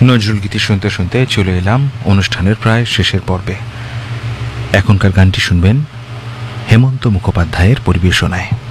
নজরুল গীতি শুনতে শুনতে চলে এলাম অনুষ্ঠানের প্রায় শেষের পর্বে। এখনকার গানটি শুনবেন হেমন্ত মুখোপাধ্যায়ের পরিবেশনায়।